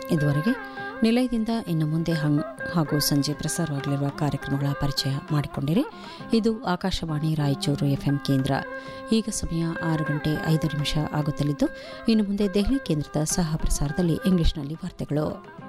ಇದುವರೆಗೆ ನಿಲಯದಿಂದ ಇನ್ನು ಮುಂದೆ ಹಾಗೂ ಸಂಜೆ ಪ್ರಸಾರವಾಗಲಿರುವ ಕಾರ್ಯಕ್ರಮಗಳ ಪರಿಚಯ ಮಾಡಿಕೊಂಡಿರಿ. ಇದು ಆಕಾಶವಾಣಿ ರಾಯಚೂರು ಎಫ್ಎಂ ಕೇಂದ್ರ. ಈಗ ಸಮಯ 6:05 ಆಗುತ್ತಲಿದ್ದು, ಇನ್ನು ಮುಂದೆ ದೆಹಲಿ ಕೇಂದ್ರದ ಸಹ ಪ್ರಸಾರದಲ್ಲಿ ಇಂಗ್ಲಿಷ್ನಲ್ಲಿ ವಾರ್ತೆಗಳು.